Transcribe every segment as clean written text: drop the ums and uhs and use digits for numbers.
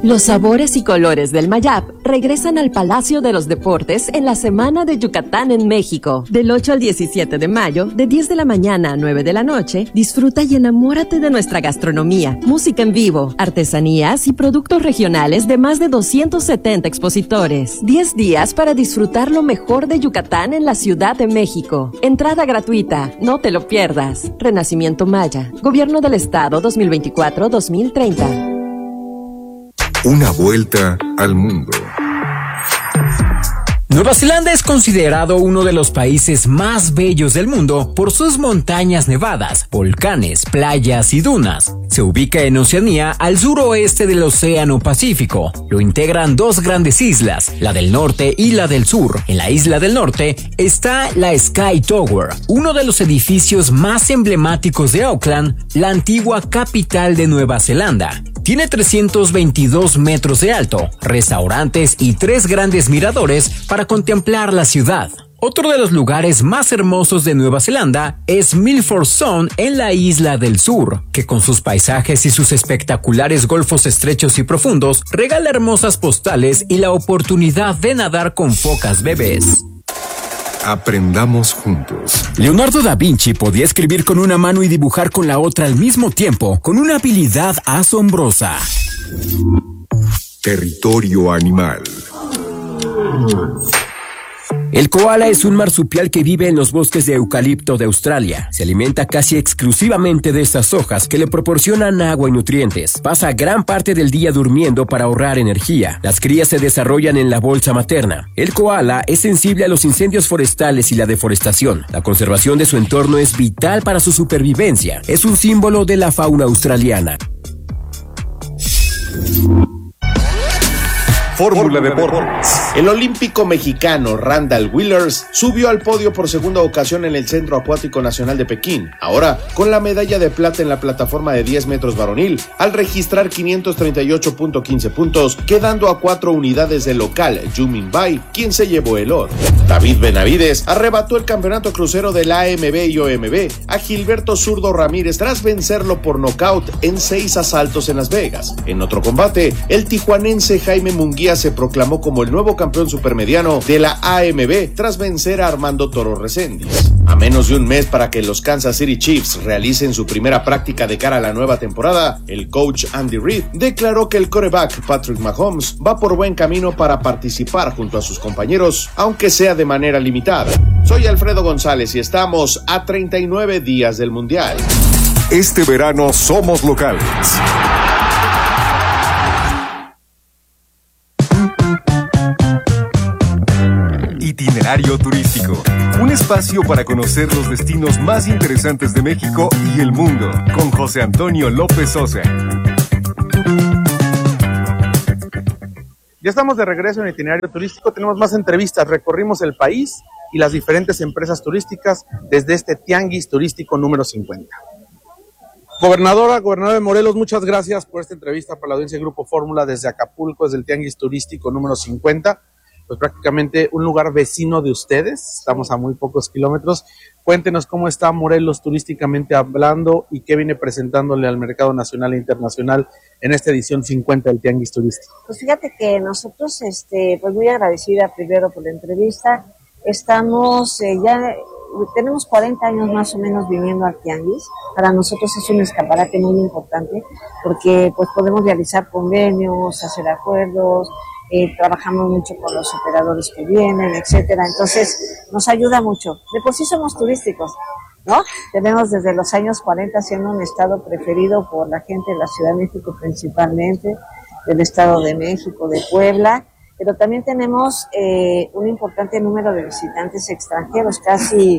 Los sabores y colores del Mayap regresan al Palacio de los Deportes en la Semana de Yucatán en México. Del 8 al 17 de mayo, de 10 de la mañana a 9 de la noche, disfruta y enamórate de nuestra gastronomía, música en vivo, artesanías y productos regionales de más de 270 expositores. 10 días para disfrutar lo mejor de Yucatán en la Ciudad de México. Entrada gratuita, no te lo pierdas. Renacimiento Maya, Gobierno del Estado 2024-2030. Una vuelta al mundo. Nueva Zelanda es considerado uno de los países más bellos del mundo por sus montañas nevadas, volcanes, playas y dunas. Se ubica en Oceanía, al suroeste del Océano Pacífico. Lo integran dos grandes islas, la del norte y la del sur. En la isla del norte está la Sky Tower, uno de los edificios más emblemáticos de Auckland, la antigua capital de Nueva Zelanda. Tiene 322 metros de alto, restaurantes y 3 grandes miradores para contemplar la ciudad. Otro de los lugares más hermosos de Nueva Zelanda es Milford Sound en la isla del sur, que con sus paisajes y sus espectaculares golfos estrechos y profundos regala hermosas postales y la oportunidad de nadar con focas bebés. Aprendamos juntos. Leonardo da Vinci podía escribir con una mano y dibujar con la otra al mismo tiempo, con una habilidad asombrosa. Territorio animal. El koala es un marsupial que vive en los bosques de eucalipto de Australia. Se alimenta casi exclusivamente de estas hojas que le proporcionan agua y nutrientes. Pasa gran parte del día durmiendo para ahorrar energía. Las crías se desarrollan en la bolsa materna. El koala es sensible a los incendios forestales y la deforestación. La conservación de su entorno es vital para su supervivencia. Es un símbolo de la fauna australiana. Fórmula Deportes. El olímpico mexicano Randall Wheelers subió al podio por segunda ocasión en el Centro Acuático Nacional de Pekín, ahora con la medalla de plata en la plataforma de 10 metros varonil, al registrar 538.15 puntos, quedando a 4 unidades del local, Yumin Bai, quien se llevó el oro. David Benavides arrebató el campeonato crucero de la AMB y OMB a Gilberto Zurdo Ramírez tras vencerlo por nocaut en 6 asaltos en Las Vegas. En otro combate, el tijuanense Jaime Munguía se proclamó como el nuevo campeón supermediano de la AMB tras vencer a Armando Toro Reséndiz. A menos de un mes para que los Kansas City Chiefs realicen su primera práctica de cara a la nueva temporada, el coach Andy Reid declaró que el quarterback Patrick Mahomes va por buen camino para participar junto a sus compañeros, aunque sea de manera limitada. Soy Alfredo González y estamos a 39 días del Mundial. Este verano somos locales. Itinerario turístico, un espacio para conocer los destinos más interesantes de México y el mundo, con José Antonio López Sosa. Ya estamos de regreso en Itinerario Turístico, tenemos más entrevistas, recorrimos el país y las diferentes empresas turísticas desde este Tianguis Turístico número 50. Gobernadora de Morelos, muchas gracias por esta entrevista para la audiencia de Grupo Fórmula desde Acapulco, desde el Tianguis Turístico número 50. Pues prácticamente un lugar vecino de ustedes, estamos a muy pocos kilómetros. Cuéntenos cómo está Morelos turísticamente hablando y qué viene presentándole al mercado nacional e internacional en esta edición 50 del Tianguis Turístico. Pues fíjate que nosotros, pues muy agradecida primero por la entrevista. Estamos tenemos 40 años más o menos viviendo al Tianguis. Para nosotros es un escaparate muy importante porque pues podemos realizar convenios, hacer acuerdos. Trabajamos mucho con los operadores que vienen, etcétera, entonces nos ayuda mucho. De por sí somos turísticos, ¿no? Tenemos desde los años 40 siendo un estado preferido por la gente de la Ciudad de México principalmente, del Estado de México, de Puebla, pero también tenemos un importante número de visitantes extranjeros, casi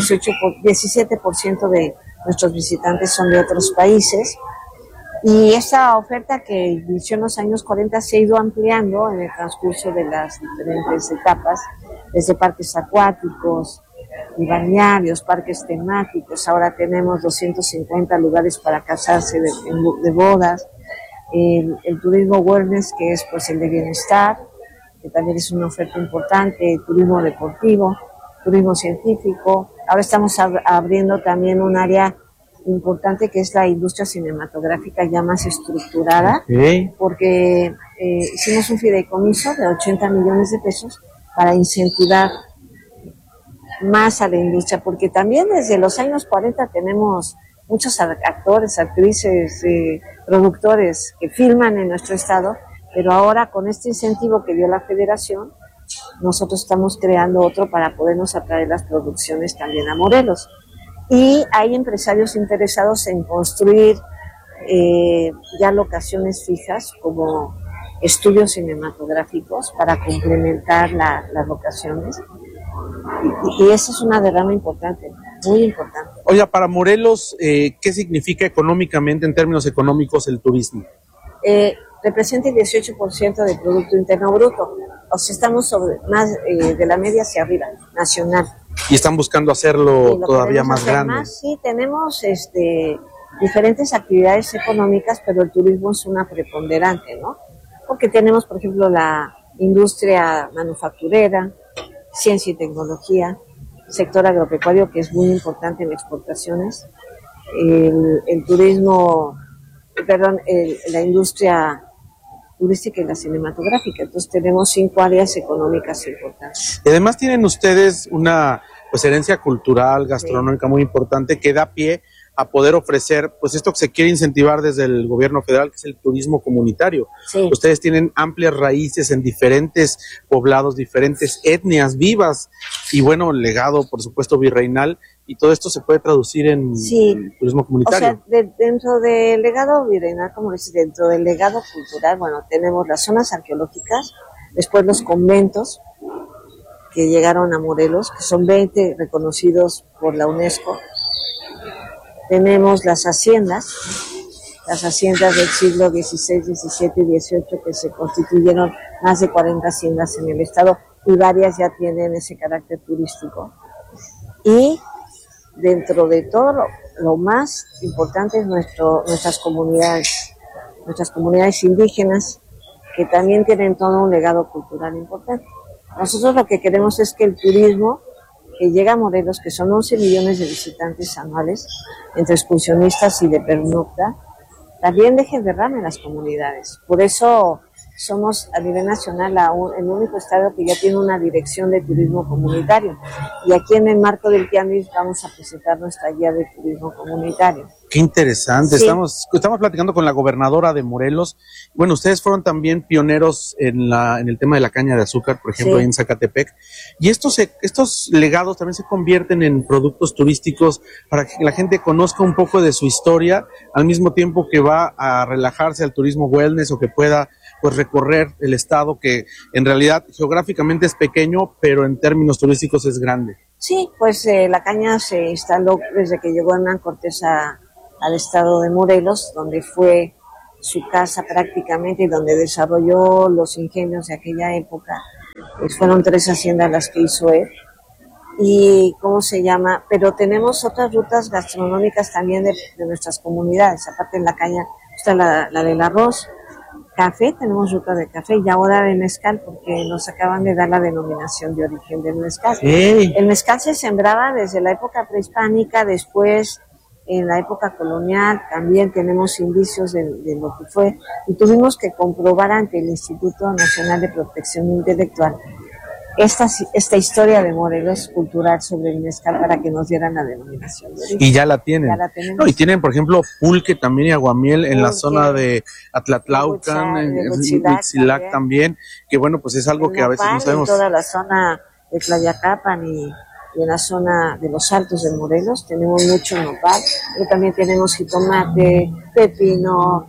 17% de nuestros visitantes son de otros países. Y esta oferta que inició en los años 40 se ha ido ampliando en el transcurso de las diferentes etapas, desde parques acuáticos y balnearios, parques temáticos. Ahora tenemos 250 lugares para casarse de bodas, el turismo wellness, que es pues el de bienestar, que también es una oferta importante, el turismo deportivo, turismo científico. Ahora estamos abriendo también un área importante que es la industria cinematográfica ya más estructurada, porque hicimos un fideicomiso de 80 millones de pesos para incentivar más a la industria, porque también desde los años 40 tenemos muchos actores, actrices, productores que filman en nuestro estado, pero ahora con este incentivo que dio la federación, nosotros estamos creando otro para podernos atraer las producciones también a Morelos. Y hay empresarios interesados en construir ya locaciones fijas como estudios cinematográficos para complementar las locaciones. Y esa es una derrama importante, muy importante. Oiga, para Morelos, ¿qué significa económicamente, en términos económicos, el turismo? Representa el 18% del Producto Interno Bruto. O sea, estamos sobre más de la media hacia arriba, nacional. Y están buscando hacerlo todavía más grande. Sí, tenemos diferentes actividades económicas, pero el turismo es una preponderante, ¿no? Porque tenemos, por ejemplo, la industria manufacturera, ciencia y tecnología, sector agropecuario, que es muy importante en exportaciones, el turismo, la industria turística y la cinematográfica. Entonces tenemos 5 áreas económicas importantes. Y además tienen ustedes una herencia cultural, gastronómica muy importante que da pie a poder ofrecer pues esto que se quiere incentivar desde el gobierno federal, que es el turismo comunitario. Sí. Ustedes tienen amplias raíces en diferentes poblados, diferentes etnias vivas y bueno, el legado por supuesto virreinal, y todo esto se puede traducir en turismo comunitario. O sea, dentro del legado virreinal, como dices, dentro del legado cultural, bueno, tenemos las zonas arqueológicas, después los conventos que llegaron a Morelos, que son 20 reconocidos por la UNESCO. Tenemos las haciendas del siglo XVI, XVII y XVIII, que se constituyeron más de 40 haciendas en el estado, y varias ya tienen ese carácter turístico. Y dentro de todo lo más importante es nuestras comunidades indígenas, que también tienen todo un legado cultural importante. Nosotros lo que queremos es que el turismo que llega a Morelos, que son 11 millones de visitantes anuales, entre excursionistas y de pernocta, también deje derrame en las comunidades. Por eso somos a nivel nacional el único estado que ya tiene una dirección de turismo comunitario. Y aquí en el marco del Tianguis vamos a presentar nuestra guía de turismo comunitario. Qué interesante. Sí. Estamos platicando con la gobernadora de Morelos. Bueno, ustedes fueron también pioneros en el tema de la caña de azúcar, por ejemplo, en Zacatepec. Y estos legados también se convierten en productos turísticos para que la gente conozca un poco de su historia, al mismo tiempo que va a relajarse al turismo wellness o que pueda pues recorrer el estado, que en realidad geográficamente es pequeño, pero en términos turísticos es grande. Sí, pues la caña se instaló desde que llegó Hernán Cortés al estado de Morelos, donde fue su casa prácticamente y donde desarrolló los ingenios de aquella época. Pues fueron 3 haciendas las que hizo él. Y pero tenemos otras rutas gastronómicas también de nuestras comunidades. Aparte en la caña está la del arroz, café, tenemos ruta de café, y ahora de mezcal, porque nos acaban de dar la denominación de origen del mezcal. El mezcal se sembraba desde la época prehispánica, después en la época colonial, también tenemos indicios de lo que fue, y tuvimos que comprobar ante el Instituto Nacional de Protección Intelectual esta historia de Morelos cultural sobre el mezcal para que nos dieran la denominación de origen. Y ya la tienen. Ya la tenemos. No, y tienen, por ejemplo, pulque también y aguamiel en la zona de Atlatlaucan, en Huitzilac también, que bueno, pues es algo que a veces no sabemos. En toda la zona de Tlayacapan y en la zona de los Altos de Morelos tenemos mucho nopal, pero también tenemos jitomate, pepino,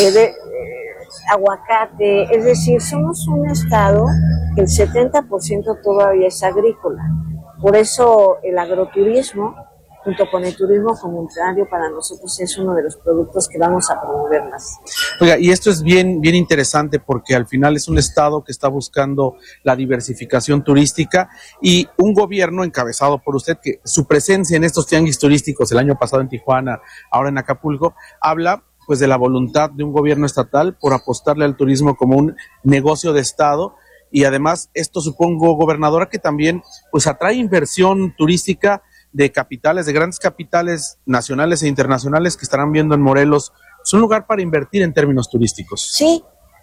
aguacate, es decir, somos un estado que el 70% todavía es agrícola. Por eso el agroturismo, junto con el turismo comunitario, para nosotros es uno de los productos que vamos a promover más. Oiga, y esto es bien interesante porque al final es un estado que está buscando la diversificación turística, y un gobierno encabezado por usted, que su presencia en estos tianguis turísticos el año pasado en Tijuana, ahora en Acapulco, habla pues de la voluntad de un gobierno estatal por apostarle al turismo como un negocio de estado. Y además esto, supongo, gobernadora, que también pues atrae inversión turística de capitales, de grandes capitales nacionales e internacionales que estarán viendo en Morelos. Es un lugar para invertir en términos turísticos. Sí,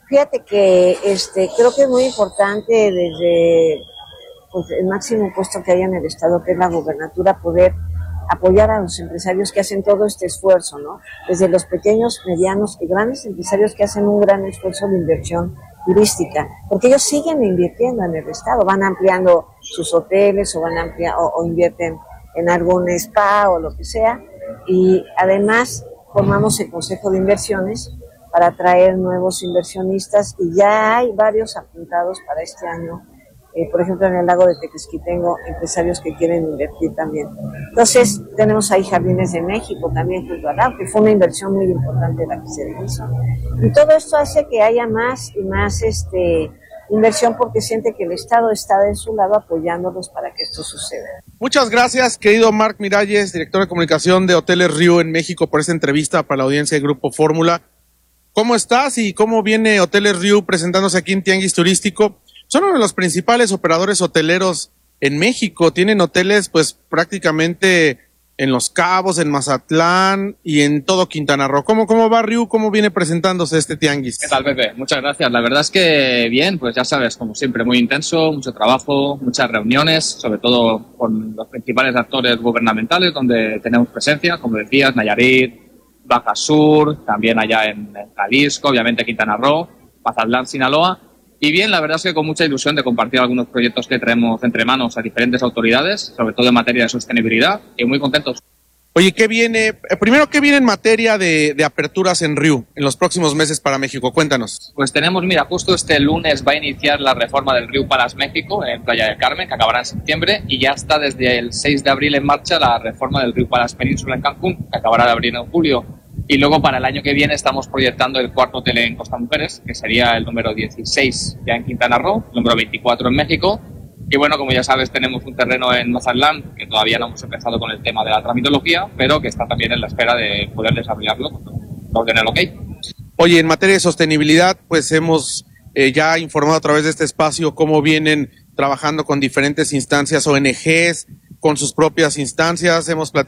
Fíjate que creo que es muy importante desde pues, el máximo puesto que hay en el Estado, que es la gobernatura, poder apoyar a los empresarios que hacen todo este esfuerzo, ¿no? Desde los pequeños, medianos y grandes empresarios que hacen un gran esfuerzo de inversión turística, porque ellos siguen invirtiendo en el Estado, van ampliando sus hoteles o o invierten en algún spa o lo que sea, y además formamos el Consejo de Inversiones para atraer nuevos inversionistas y ya hay varios apuntados para este año. Por ejemplo, en el lago de Tequesquitengo, empresarios que quieren invertir también. Entonces, tenemos ahí Jardines de México también junto al lago, que fue una inversión muy importante la que se hizo. Y todo esto hace que haya más y más inversión porque siente que el Estado está de su lado apoyándolos para que esto suceda. Muchas gracias, querido Marc Miralles, director de comunicación de Hoteles Riu en México, por esta entrevista para la audiencia de Grupo Fórmula. ¿Cómo estás y cómo viene Hoteles Riu presentándose aquí en Tianguis Turístico? Son uno de los principales operadores hoteleros en México. Tienen hoteles pues prácticamente en Los Cabos, en Mazatlán y en todo Quintana Roo. ¿Cómo va Riu? ¿Cómo viene presentándose este tianguis? ¿Qué tal, Pepe? Muchas gracias. La verdad es que bien, pues ya sabes, como siempre, muy intenso, mucho trabajo, muchas reuniones, sobre todo con los principales actores gubernamentales donde tenemos presencia, como decías, Nayarit, Baja Sur, también allá en Jalisco, obviamente Quintana Roo, Mazatlán, Sinaloa. Y bien, la verdad es que con mucha ilusión de compartir algunos proyectos que traemos entre manos a diferentes autoridades, sobre todo en materia de sostenibilidad, y muy contentos. Oye, ¿qué viene? Primero, ¿qué viene en materia de aperturas en Riu en los próximos meses para México? Cuéntanos. Pues tenemos, mira, justo este lunes va a iniciar la reforma del Riu Palace México en Playa del Carmen, que acabará en septiembre, y ya está desde el 6 de abril en marcha la reforma del Riu Palace Península en Cancún, que acabará de abrir en julio. Y luego para el año que viene estamos proyectando el cuarto hotel en Costa Mujeres, que sería el número 16 ya en Quintana Roo, el número 24 en México. Y bueno, como ya sabes, tenemos un terreno en Mazatlán, que todavía no hemos empezado con el tema de la tramitología, pero que está también en la espera de poder desarrollarlo cuando den el ok. Oye, en materia de sostenibilidad, pues hemos ya informado a través de este espacio cómo vienen trabajando con diferentes instancias, ONGs, con sus propias instancias.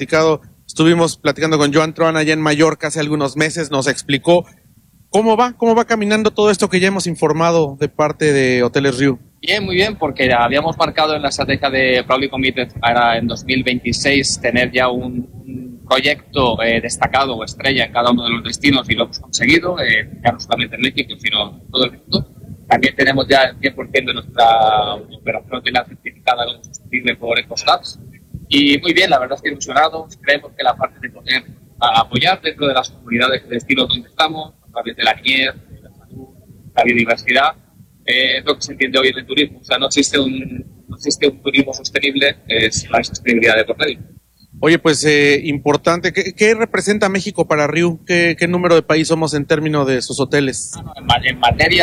Estuvimos platicando con Joan Troan allá en Mallorca hace algunos meses, nos explicó cómo va caminando todo esto que ya hemos informado de parte de Hoteles Riu. Bien, muy bien, porque habíamos marcado en la estrategia de Proudly Committed para en 2026 tener ya un proyecto destacado o estrella en cada uno de los destinos y lo hemos conseguido, ya no solamente en México, sino en todo el mundo. También tenemos ya el 100% de nuestra operación hotelera certificada como sostenible por Ecostats. Y muy bien, la verdad es que ilusionados. Creemos que la parte de poder apoyar dentro de las comunidades de destino donde estamos, a través de la niñez, de la salud, la biodiversidad, es lo que se entiende hoy en el turismo. O sea, no existe un turismo sostenible, es la sostenibilidad de por medio. Oye, pues importante. ¿Qué representa México para Riu? ¿Qué número de país somos en términos de sus hoteles? En materia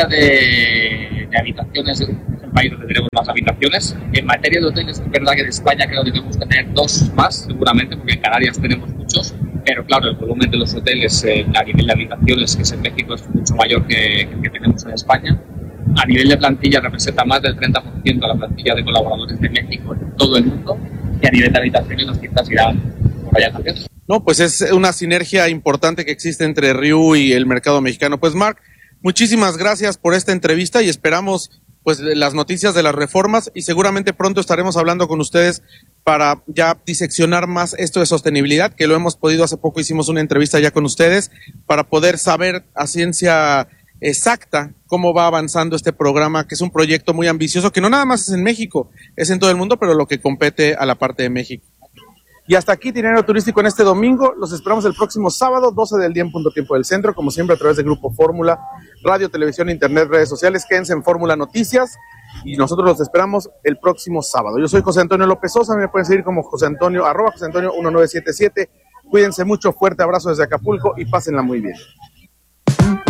de habitaciones, es el país donde tenemos más habitaciones. En materia de hoteles, es verdad que de España creo que debemos tener 2 más, seguramente, porque en Canarias tenemos muchos. Pero claro, el volumen de los hoteles a nivel de habitaciones, que es en México, es mucho mayor que el que tenemos en España. A nivel de plantilla representa más del 30% de la plantilla de colaboradores de México en todo el mundo. Y a nivel de habitaciones las cifras irán por allá también. No, pues es una sinergia importante que existe entre Riu y el mercado mexicano. Pues Marc, muchísimas gracias por esta entrevista y esperamos pues las noticias de las reformas y seguramente pronto estaremos hablando con ustedes para ya diseccionar más esto de sostenibilidad, que lo hemos podido, hace poco hicimos una entrevista ya con ustedes para poder saber a ciencia exacta cómo va avanzando este programa, que es un proyecto muy ambicioso, que no nada más es en México, es en todo el mundo, pero lo que compete a la parte de México. Y hasta aquí Itinerario Turístico en este domingo. Los esperamos el próximo sábado, 12 del día en punto tiempo del centro, como siempre a través de Grupo Fórmula, radio, televisión, internet, redes sociales. Quédense en Fórmula Noticias y nosotros los esperamos el próximo sábado. Yo soy José Antonio López Sosa, me pueden seguir como José Antonio, @José Antonio 1977. Cuídense mucho, fuerte abrazo desde Acapulco y pásenla muy bien.